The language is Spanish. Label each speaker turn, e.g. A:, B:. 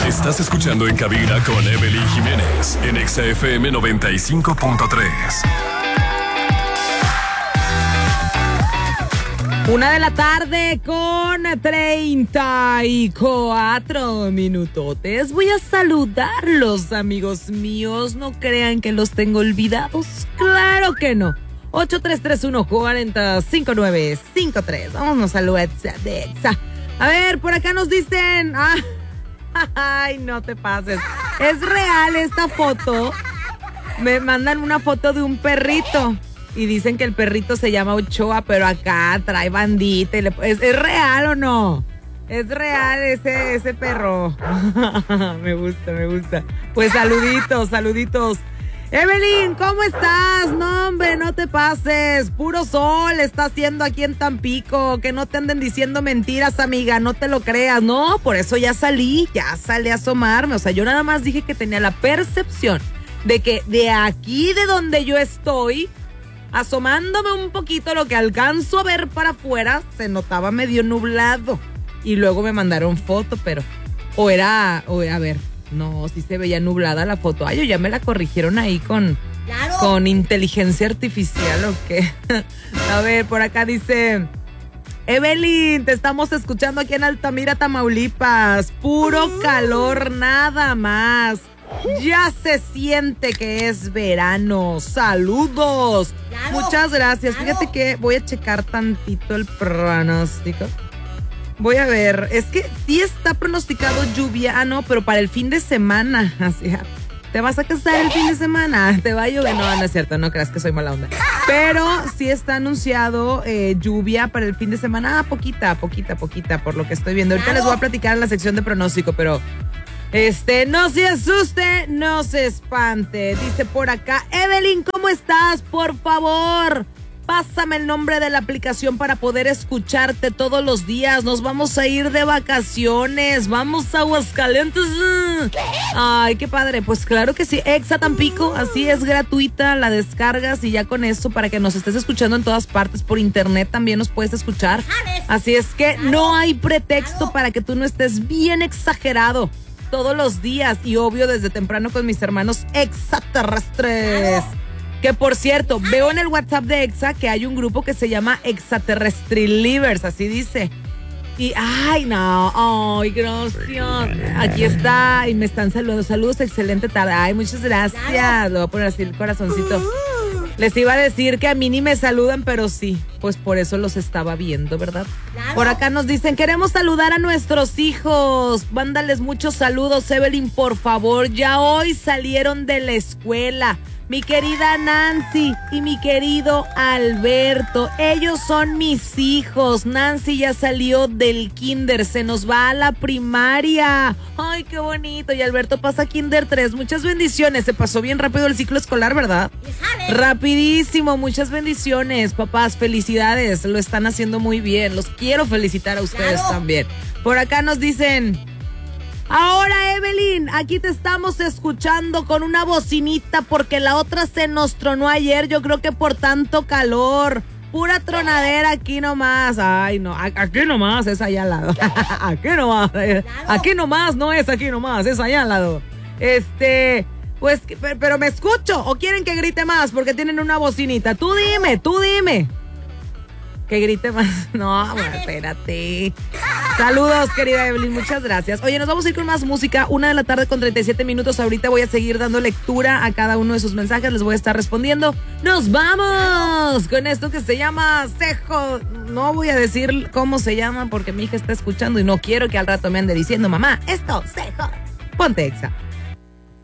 A: Estás escuchando En Cabina con Evelyn Jiménez en Exa FM 95.3.
B: 1:34 minutotes. Voy a saludarlos, amigos míos. No crean que los tengo olvidados. Claro que no. 8331-405953. Vámonos al WhatsApp de Exa. A ver, por acá nos dicen... Ay, no te pases. Es real esta foto. Me mandan una foto de un perrito. Y dicen que el perrito se llama Ochoa, pero acá trae bandita. ¿Es real o no? Es real ese perro. Me gusta. Pues saluditos. Evelyn, ¿cómo estás? No, hombre, no te pases. Puro sol está haciendo aquí en Tampico. Que no te anden diciendo mentiras, amiga. No te lo creas. No, por eso ya salí a asomarme. O sea, yo nada más dije que tenía la percepción de que de aquí, de donde yo estoy, asomándome un poquito, lo que alcanzo a ver para afuera, se notaba medio nublado. Y luego me mandaron foto, pero... a ver... No, sí se veía nublada la foto. Ay, ya me la corrigieron ahí con inteligencia artificial, ¿o qué? A ver, por acá dice... Evelyn, te estamos escuchando aquí en Altamira, Tamaulipas. Puro calor, nada más. Ya se siente que es verano. ¡Saludos! Muchas gracias. Fíjate que voy a checar tantito el pronóstico. Voy a ver, es que sí está pronosticado lluvia, pero para el fin de semana, así, ¿te vas a casar el fin de semana? ¿Te va a llover? No es cierto, no creas que soy mala onda. Pero sí está anunciado lluvia para el fin de semana, poquita, por lo que estoy viendo. Ahorita les voy a platicar en la sección de pronóstico, pero no se asuste, no se espante. Dice por acá, Evelyn, ¿cómo estás? Por favor, pásame el nombre de la aplicación para poder escucharte todos los días. Nos vamos a ir de vacaciones. Vamos a Aguascalientes. Ay, qué padre. Pues claro que sí. Exa Tampico, así es, gratuita. La descargas y ya con eso, para que nos estés escuchando en todas partes. Por internet también nos puedes escuchar. Así es que no hay pretexto para que tú no estés bien exagerado todos los días. Y obvio desde temprano con mis hermanos extraterrestres. Que por cierto, veo en el WhatsApp de Exa que hay un grupo que se llama Extraterrestrelivers, así dice. Y, gracias. Aquí está, y me están saludando. Saludos, excelente tarde. Ay, muchas gracias. Le voy a poner así el corazoncito. Les iba a decir que a mí ni me saludan, pero sí, pues por eso los estaba viendo, ¿verdad? Por acá nos dicen, queremos saludar a nuestros hijos. Mándales muchos saludos, Evelyn, por favor. Ya hoy salieron de la escuela. Mi querida Nancy y mi querido Alberto, ellos son mis hijos. Nancy ya salió del kinder, se nos va a la primaria. Ay, qué bonito. Y Alberto pasa kinder 3. Muchas bendiciones. Se pasó bien rápido el ciclo escolar, ¿verdad? Rapidísimo. Muchas bendiciones, papás. Felicidades. Lo están haciendo muy bien. Los quiero felicitar a ustedes también. Por acá nos dicen... Ahora, Evelyn, aquí te estamos escuchando con una bocinita porque la otra se nos tronó ayer, yo creo que por tanto calor. Pura tronadera aquí nomás. Ay, no, aquí nomás, es allá al lado. Aquí nomás, aquí nomás, no es aquí nomás, es allá al lado. Pues, pero me escucho, ¿o quieren que grite más? Porque tienen una bocinita. Tú dime. Que grite más. No, bueno, espérate. Saludos, querida Evelyn, muchas gracias. Oye, nos vamos a ir con más música. 1:37 PM. Ahorita voy a seguir dando lectura a cada uno de sus mensajes. Les voy a estar respondiendo. ¡Nos vamos! Con esto que se llama Cejo. No voy a decir cómo se llama porque mi hija está escuchando y no quiero que al rato me ande diciendo, mamá, esto, Cejo. Ponte Exa.